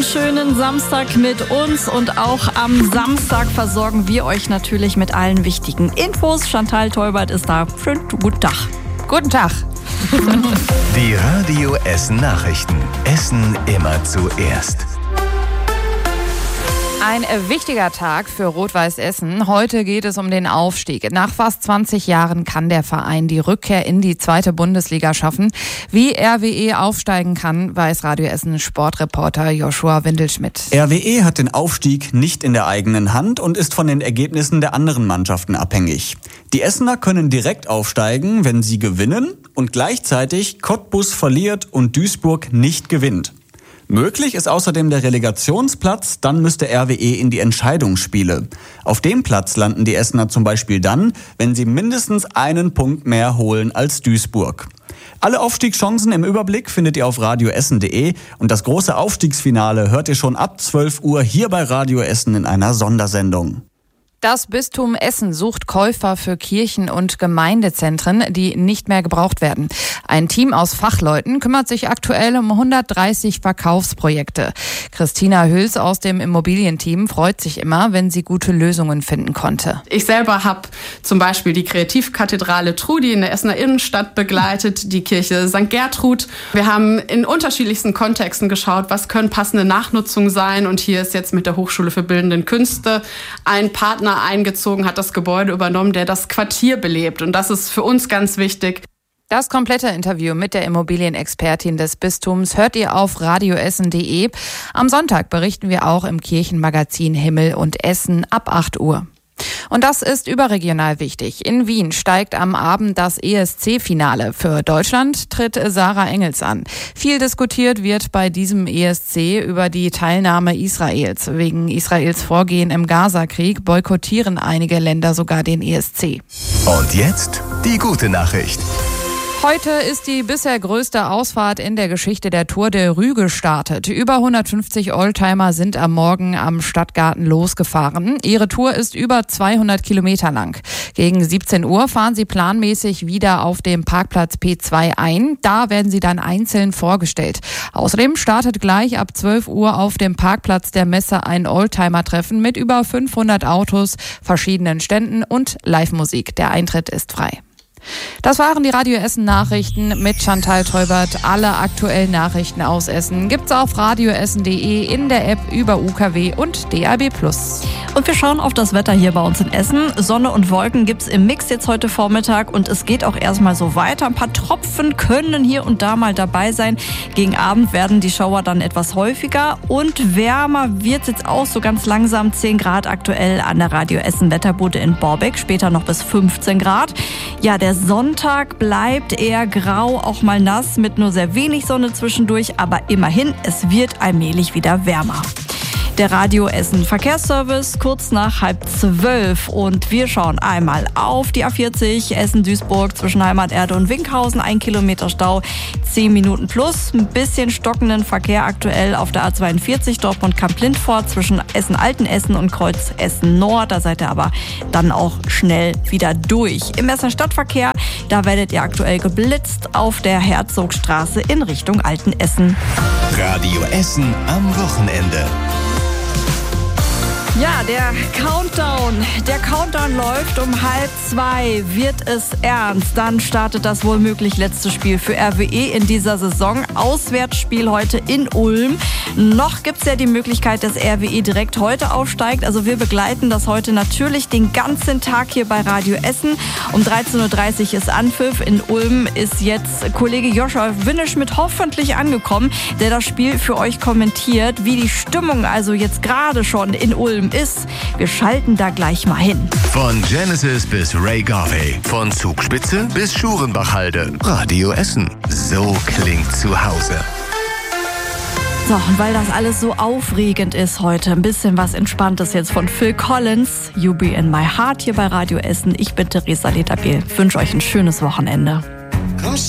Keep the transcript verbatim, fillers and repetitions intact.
schönen Samstag mit uns und auch am Samstag versorgen wir euch natürlich mit allen wichtigen Infos. Chantal Teubert ist da. Schönen guten Tag. Guten Tag. Die Radio Essen Nachrichten. Essen immer zuerst. Ein wichtiger Tag für Rot-Weiß Essen. Heute geht es um den Aufstieg. Nach fast zwanzig Jahren kann der Verein die Rückkehr in die zweite Bundesliga schaffen. Wie R W E aufsteigen kann, weiß Radio Essen Sportreporter Joshua Windelschmidt. R W E hat den Aufstieg nicht in der eigenen Hand und ist von den Ergebnissen der anderen Mannschaften abhängig. Die Essener können direkt aufsteigen, wenn sie gewinnen und gleichzeitig Cottbus verliert und Duisburg nicht gewinnt. Möglich ist außerdem der Relegationsplatz, dann müsste R W E in die Entscheidungsspiele. Auf dem Platz landen die Essener zum Beispiel dann, wenn sie mindestens einen Punkt mehr holen als Duisburg. Alle Aufstiegschancen im Überblick findet ihr auf radioessen punkt de und das große Aufstiegsfinale hört ihr schon ab zwölf Uhr hier bei Radio Essen in einer Sondersendung. Das Bistum Essen sucht Käufer für Kirchen- und Gemeindezentren, die nicht mehr gebraucht werden. Ein Team aus Fachleuten kümmert sich aktuell um hundertdreißig Verkaufsprojekte. Christina Hüls aus dem Immobilienteam freut sich immer, wenn sie gute Lösungen finden konnte. Ich selber habe zum Beispiel die Kreativkathedrale Trudi in der Essener Innenstadt begleitet, die Kirche Sankt Gertrud. Wir haben in unterschiedlichsten Kontexten geschaut, was können passende Nachnutzungen sein. Und hier ist jetzt mit der Hochschule für Bildende Künste ein Partner eingezogen, hat das Gebäude übernommen, der das Quartier belebt. Und das ist für uns ganz wichtig. Das komplette Interview mit der Immobilienexpertin des Bistums hört ihr auf radioessen punkt de. Am Sonntag berichten wir auch im Kirchenmagazin Himmel und Essen ab acht Uhr. Und das ist überregional wichtig. In Wien steigt am Abend das E S C-Finale. Für Deutschland tritt Sarah Engels an. Viel diskutiert wird bei diesem E S C über die Teilnahme Israels. Wegen Israels Vorgehen im Gaza-Krieg boykottieren einige Länder sogar den E S C. Und jetzt die gute Nachricht. Heute ist die bisher größte Ausfahrt in der Geschichte der Tour de Rue gestartet. Über hundertfünfzig Oldtimer sind am Morgen am Stadtgarten losgefahren. Ihre Tour ist über zweihundert Kilometer lang. Gegen siebzehn Uhr fahren sie planmäßig wieder auf dem Parkplatz P zwei ein. Da werden sie dann einzeln vorgestellt. Außerdem startet gleich ab zwölf Uhr auf dem Parkplatz der Messe ein Oldtimer-Treffen mit über fünfhundert Autos, verschiedenen Ständen und Live-Musik. Der Eintritt ist frei. Das waren die Radio Essen Nachrichten mit Chantal Teubert. Alle aktuellen Nachrichten aus Essen gibt's auf radioessen punkt de, in der App, über U K W und D A B plus. Und wir schauen auf das Wetter hier bei uns in Essen. Sonne und Wolken gibt's im Mix jetzt heute Vormittag und es geht auch erstmal so weiter. Ein paar Tropfen können hier und da mal dabei sein. Gegen Abend werden die Schauer dann etwas häufiger und wärmer wird's jetzt auch so ganz langsam. zehn Grad aktuell an der Radio Essen Wetterbude in Borbeck, später noch bis fünfzehn Grad. Ja, der Sonntag bleibt eher grau, auch mal nass mit nur sehr wenig Sonne zwischendurch, aber immerhin, es wird allmählich wieder wärmer. Der Radio Essen Verkehrsservice kurz nach halb zwölf und wir schauen einmal auf die A vierzig Essen-Duisburg zwischen Heimaterde und Winkhausen, ein Kilometer Stau, zehn Minuten plus, ein bisschen stockenden Verkehr aktuell auf der A zweiundvierzig Dortmund-Kamp-Lindfort zwischen Essen-Altenessen und Kreuz Essen-Nord, da seid ihr aber dann auch schnell wieder durch. Im Essener Stadtverkehr, da werdet ihr aktuell geblitzt auf der Herzogstraße in Richtung Altenessen. Radio Essen am Wochenende. Ja, der Countdown, der Countdown läuft um halb zwei, wird es ernst. Dann startet das wohlmöglich letzte Spiel für R W E in dieser Saison. Auswärtsspiel heute in Ulm. Noch gibt's ja die Möglichkeit, dass R W E direkt heute aufsteigt. Also wir begleiten das heute natürlich den ganzen Tag hier bei Radio Essen. Um dreizehn Uhr dreißig ist Anpfiff. In Ulm ist jetzt Kollege Joshua Windelschmidt hoffentlich angekommen, der das Spiel für euch kommentiert. Wie die Stimmung also jetzt gerade schon in Ulm ist. Wir schalten da gleich mal hin. Von Genesis bis Ray Garvey, von Zugspitze bis Schurenbachhalde. Radio Essen. So klingt zu Hause. So, und weil das alles so aufregend ist heute, ein bisschen was Entspanntes jetzt von Phil Collins. You Be In My Heart hier bei Radio Essen. Ich bin Theresa Lederbiel. Ich wünsche euch ein schönes Wochenende.